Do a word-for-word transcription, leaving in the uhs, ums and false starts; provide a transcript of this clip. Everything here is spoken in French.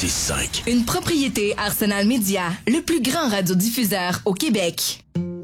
quatre-vingt-seize cinq. Une propriété Arsenal Média, le plus grand radiodiffuseur au Québec.